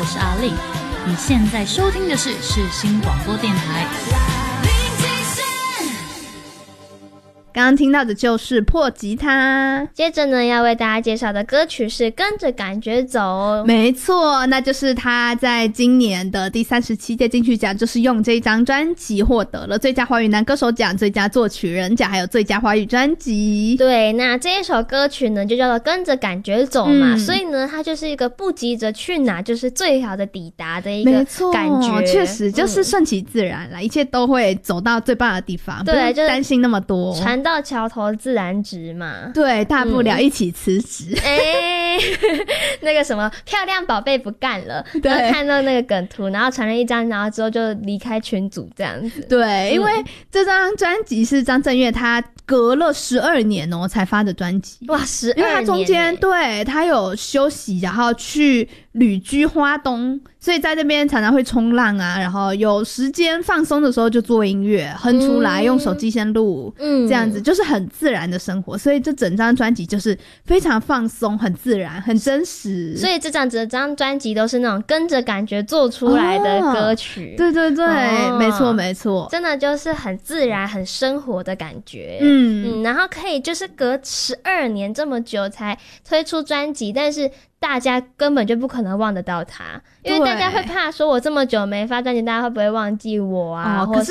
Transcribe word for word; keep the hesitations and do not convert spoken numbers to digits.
是阿令。你现在收听的是世新广播电台。 刚刚听到的就是破吉他， 接着呢要为大家介绍的歌曲是跟着感觉走。 没错，那就是他在今年的第三十七届金曲奖，就是用这张专辑获得了最佳华语男歌手奖、最佳作曲人奖还有最佳华语专辑。 对，那这一首歌曲呢就叫做跟着感觉走嘛、嗯、所以呢它就是一个不急着去哪就是最好的抵达的一个感觉。 确实就是顺其自然啦、嗯、一切都会走到最棒的地方， 对， 不用担心那么多， 船到桥头自然直嘛。 对，大不了一起辞职。 哎、嗯欸，那个什么漂亮宝贝不干了，然后看到那个梗图，然后传了一张，然后之后就离开群组这样子。 对、嗯、因为这张专辑是张震岳他隔了十二年哦、喔、才发的专辑。 哇，十二年、欸！ 因为他中间对他有休息，然后去旅居花东，所以在这边常常会冲浪啊，然后有时间放松的时候就做音乐，哼出来、嗯、用手机先录，嗯，这样子就是很自然的生活，所以这整张专辑就是非常放松、很自然、很真实。 所以这张整张专辑都是那种跟着感觉做出来的歌曲。 哦、对对对，哦、没错没错， 真的就是很自然、很生活的感觉。嗯嗯，然后可以就是隔十二年这么久才推出专辑，但是大家根本就不可能忘得到他，因为大家会怕说我这么久没发专辑，大家会不会忘记我啊？ 哦、可是